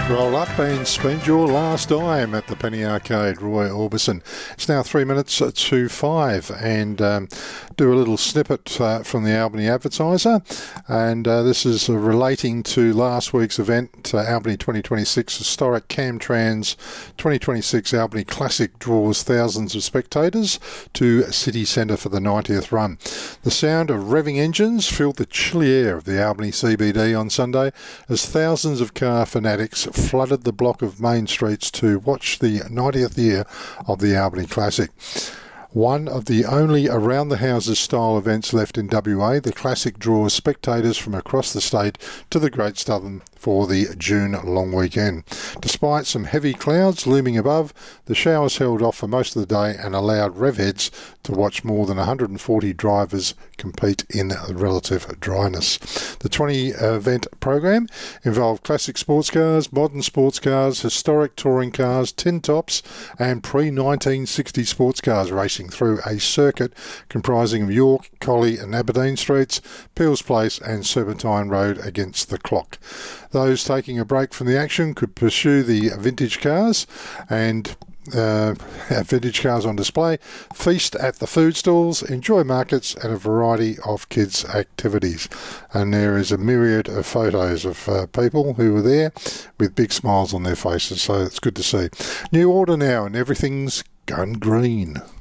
Roll up and spend your last dime at the Penny Arcade, Roy Orbison. It's now 3 minutes to 5, and do a little snippet from the Albany Advertiser, and this is relating to last week's event, Albany 2026 Historic Camtrans 2026 Albany Classic draws thousands of spectators to City Centre for the 90th run. The sound of revving engines filled the chilly air of the Albany CBD on Sunday as thousands of car fanatics flooded the block of main streets to watch the 90th year of the Albany Classic. One of the only around-the-houses style events left in WA, the Classic draws spectators from across the state to the Great Southern for the June long weekend. Despite some heavy clouds looming above, the showers held off for most of the day and allowed revheads to watch more than 140 drivers compete in relative dryness. The 20-event program involved classic sports cars, modern sports cars, historic touring cars, tin tops and pre-1960 sports cars racing through a circuit comprising of York, Collie and Aberdeen Streets, Peels Place and Serpentine Road against the clock. Those taking a break from the action could pursue the vintage cars and vintage cars on display, feast at the food stalls, enjoy markets and a variety of kids' activities. And there is a myriad of photos of people who were there with big smiles on their faces, so it's good to see. New order now and everything's gone green.